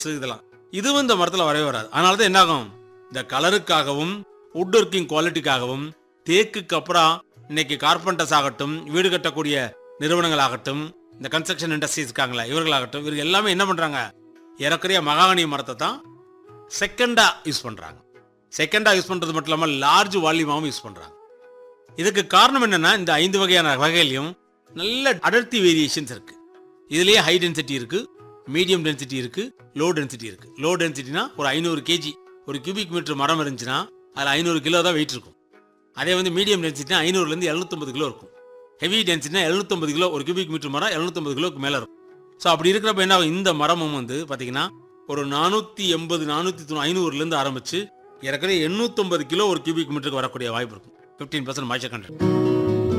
இதெல்லாம் இதுவும் இந்த மரத்தில் வரவே வராது. அதனால தான் என்னாகும், இந்த கலருக்காகவும் வுட் ஒர்க்கிங் குவாலிட்டிக்காகவும் தேக்குக்கு அப்புறம் இன்னைக்கு கார்பெண்டர்ஸ் ஆகட்டும், வீடு கட்டக்கூடிய நிறுவனங்கள் ஆகட்டும், இந்த கன்ஸ்ட்ரக்ஷன் இண்டஸ்ட்ரீஸ் இருக்காங்களா இவர்களாகட்டும், இவர்கள் எல்லாமே என்ன பண்றாங்க, இறக்குறைய மகாகனி மரத்தை தான் செகண்டா யூஸ் பண்றாங்க. செகண்டா யூஸ் பண்றது மட்டும் இல்லாமல் லார்ஜ் வால்யூமாவும் யூஸ் பண்றாங்க. இதுக்கு காரணம் என்னன்னா, இந்த 5 வகையான வகையிலையும் நல்ல அடர்த்தி வேரியேஷன்ஸ் இருக்கு. இதுலயே ஹை டென்சிட்டி இருக்கு, மீடியம் டென்சிட்டி இருக்கு, லோ டென்சிட்டி இருக்கு. லோ டென்சிட்டினா ஒரு 500 கேஜி ஒரு கியூபிக் மீட்டர் மரம் இருந்துச்சுன்னா அதில் 500 கிலோ தான் வெயிட் இருக்கும். அதே வந்து மீடியம் டென்சிட்டினா 500லேருந்து 750 கிலோ இருக்கும். ஹெவி டென்சிட்டினா 750 கிலோ ஒரு கியூபிக் மீட்டர் மரம் 750 கிலோக்கு மேலே இருக்கும். ஸோ அப்படி இருக்கிறப்ப என்ன ஆகும், இந்த மரமும் வந்து பார்த்தீங்கன்னா ஒரு 480 490 500லேருந்து ஆரம்பிச்சு ஏறக்குறைய 850 கிலோ ஒரு கியூபிக் மீட்டருக்கு வரக்கூடிய வாய்ப்பு இருக்கும். 15% மாய்ச்சர் கண்டென்ட்.